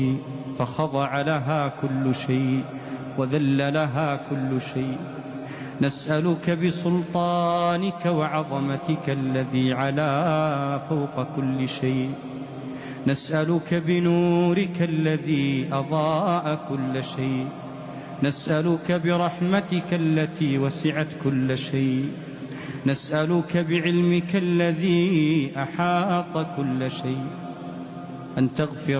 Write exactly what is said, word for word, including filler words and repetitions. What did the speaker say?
فخضع لها كل شيء وذل لها كل شيء. نسألك بسلطانك وعظمتك الذي علا فوق كل شيء، نسألك بنورك الذي أضاء كل شيء، نسألك برحمتك التي وسعت كل شيء، نسألك بعلمك الذي أحاط كل شيء أن تغفر